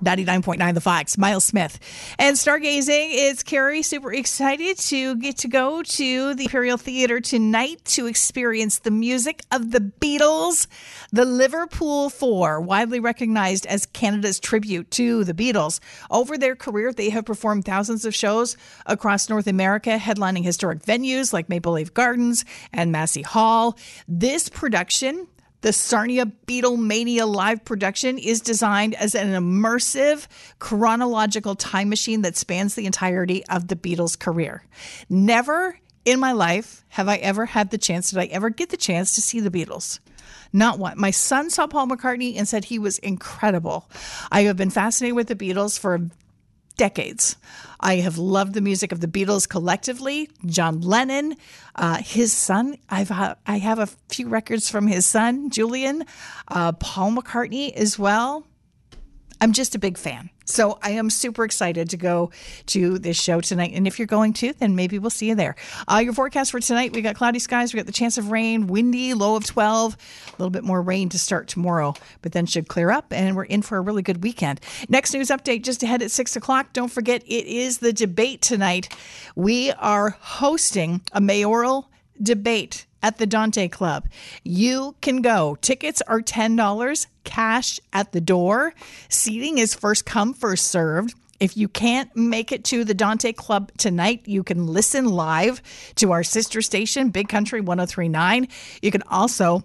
99.9 The Fox, Miles Smith. And stargazing, it's Carrie, super excited to get to go to the Imperial Theatre tonight to experience the music of the Beatles. The Liverpool Four, widely recognized as Canada's tribute to the Beatles. Over their career, they have performed thousands of shows across North America, headlining historic venues like Maple Leaf Gardens and Massey Hall. This production, the Sarnia Beatlemania live production, is designed as an immersive chronological time machine that spans the entirety of the Beatles' career. Never in my life have I ever had the chance, did I ever get the chance to see the Beatles. Not one. My son saw Paul McCartney and said he was incredible. I have been fascinated with the Beatles for decades. I have loved the music of the Beatles collectively. John Lennon, his son. I have a few records from his son, Julian. Paul McCartney as well. I'm just a big fan. So I am super excited to go to this show tonight. And if you're going to, then maybe we'll see you there. Your forecast for tonight, we got cloudy skies. We got the chance of rain, windy, low of 12. A little bit more rain to start tomorrow, but then should clear up. And we're in for a really good weekend. Next news update just ahead at 6 o'clock. Don't forget, it is the debate tonight. We are hosting a mayoral debate at the Dante Club. You can go. Tickets are $10, cash at the door. Seating is first come, first served. If you can't make it to the Dante Club tonight, you can listen live to our sister station, Big Country 103.9. You can also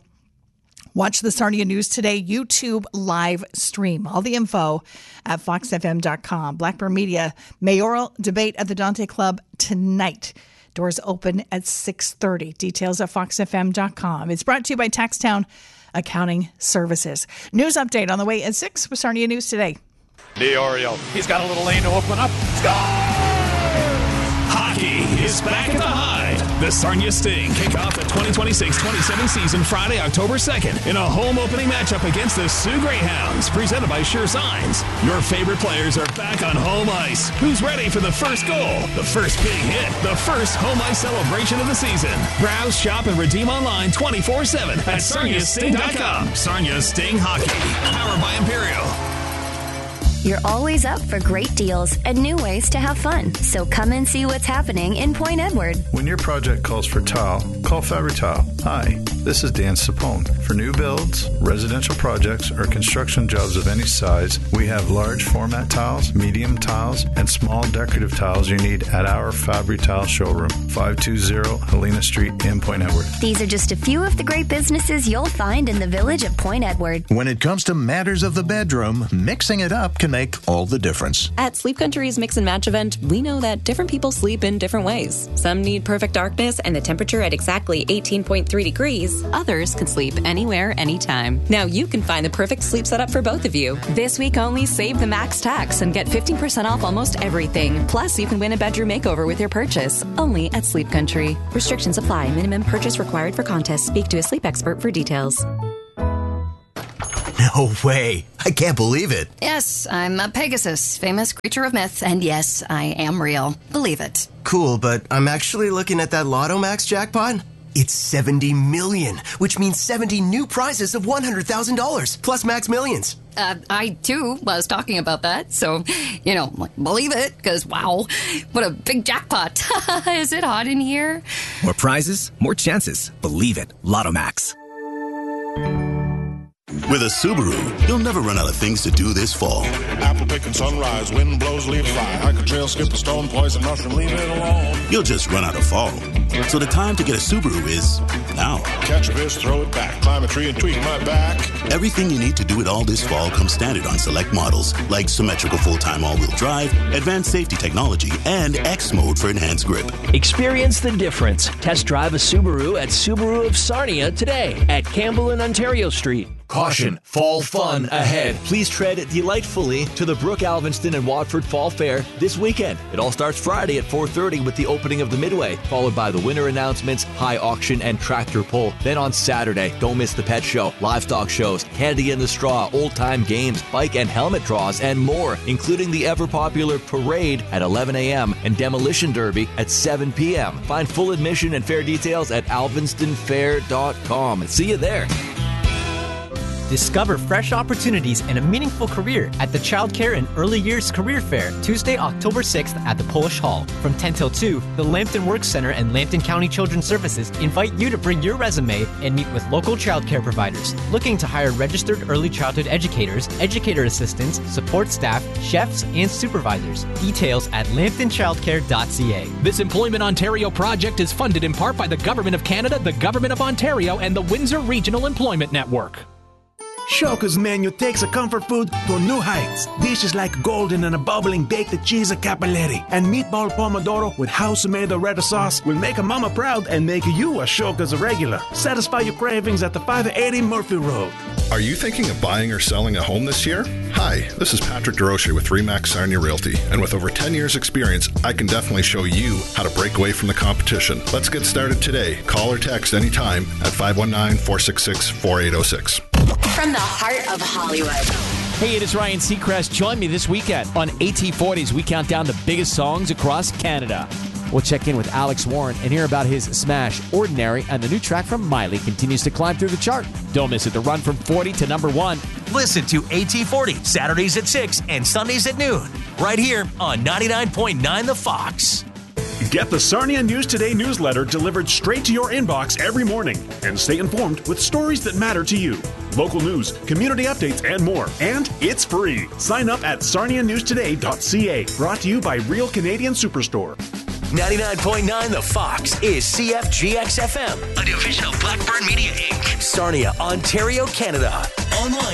watch the Sarnia News Today YouTube live stream. All the info at foxfm.com. Blackburn Media mayoral debate at the Dante Club tonight. Doors open at 6:30. Details at foxfm.com. It's brought to you by Taxtown Accounting Services. News update on the way at 6 with Sarnia News Today. DiOrio, he's got a little lane to open up. Score! Hockey is back at the High. The Sarnia Sting kick off the 2026-27 season Friday, October 2nd in a home opening matchup against the Sioux Greyhounds, presented by Sure Signs. Your favorite players are back on home ice. Who's ready for the first goal, the first big hit, the first home ice celebration of the season? Browse, shop, and redeem online 24/7 at sarniasting.com. Sarnia Sting Hockey, powered by Imperial. You're always up for great deals and new ways to have fun. So come and see what's happening in Point Edward. When your project calls for tile, call Fabri-Tile. Hi, this is Dan Sapone. For new builds, residential projects, or construction jobs of any size, we have large format tiles, medium tiles, and small decorative tiles you need at our Fabri-Tile showroom, 520 Helena Street in Point Edward. These are just a few of the great businesses you'll find in the village of Point Edward. When it comes to matters of the bedroom, mixing it up can make all the difference. At Sleep Country's Mix and Match event, we know that different people sleep in different ways. Some need perfect darkness and the temperature at exactly 18.3 degrees. Others can sleep anywhere, anytime. Now you can find the perfect sleep setup for both of you. This week only, save the max tax and get 15% off almost everything. Plus, you can win a bedroom makeover with your purchase. Only at Sleep Country. Restrictions apply. Minimum purchase required for contest. Speak to a sleep expert for details. No way. I can't believe it. Yes, I'm a Pegasus, famous creature of myth, and yes, I am real. Believe it. Cool, but I'm actually looking at that Lotto Max jackpot. It's 70 million, which means 70 new prizes of $100,000, plus Max Millions. I, too, was talking about that, so, believe it, because, wow, what a big jackpot. Is it hot in here? More prizes, more chances. Believe it. Lotto Max. With a Subaru, you'll never run out of things to do this fall. Apple picking sunrise, wind blows, leaves fly. Hike a trail, skip a stone, poison mushroom, leave it alone. You'll just run out of fall. So the time to get a Subaru is now. Catch a fish, throw it back, climb a tree and tweak my back. Everything you need to do it all this fall comes standard on select models, like symmetrical full-time all-wheel drive, advanced safety technology, and X mode for enhanced grip. Experience the difference. Test drive a Subaru at Subaru of Sarnia today at Campbell and Ontario Street. Caution, fall fun ahead. Please tread delightfully to the Brook Alvinston and Watford Fall Fair this weekend. It all starts Friday at 4:30 with the opening of the Midway, followed by the winter announcements, high auction, and tractor pull. Then on Saturday, don't miss the pet show, livestock shows, candy in the straw, old-time games, bike and helmet draws, and more, including the ever-popular parade at 11 a.m. and demolition derby at 7 p.m. Find full admission and fair details at alvinstonfair.com. See you there. Discover fresh opportunities and a meaningful career at the Childcare and Early Years Career Fair, Tuesday, October 6th at the Polish Hall. From 10 till 2, the Lambton Work Center and Lambton County Children's Services invite you to bring your resume and meet with local childcare providers looking to hire registered early childhood educators, educator assistants, support staff, chefs, and supervisors. Details at lambtonchildcare.ca. This Employment Ontario project is funded in part by the Government of Canada, the Government of Ontario, and the Windsor Regional Employment Network. Shoka's menu takes a comfort food to new heights. Dishes like golden and a bubbling baked cheese capelletti and meatball pomodoro with house-made red sauce will make a mama proud and make you a Shoka's regular. Satisfy your cravings at the 580 Murphy Road. Are you thinking of buying or selling a home this year? Hi, this is Patrick DeRoche with RE/MAX Sarnia Realty, and with over 10 years experience, I can definitely show you how to break away from the competition. Let's get started today. Call or text anytime at 519-466-4806. From the heart of Hollywood. Hey, it is Ryan Seacrest. Join me this weekend on AT40 as we count down the biggest songs across Canada. We'll check in with Alex Warren and hear about his smash, Ordinary, and the new track from Miley continues to climb through the chart. Don't miss it, the run from 40 to number 1. Listen to AT40 Saturdays at 6 and Sundays at noon, right here on 99.9 The Fox. Get the Sarnia News Today newsletter delivered straight to your inbox every morning and stay informed with stories that matter to you. Local news, community updates, and more. And it's free. Sign up at sarnianewstoday.ca. Brought to you by Real Canadian Superstore. 99.9 The Fox is CFGX FM, a division of Blackburn Media Inc., Sarnia, Ontario, Canada. Online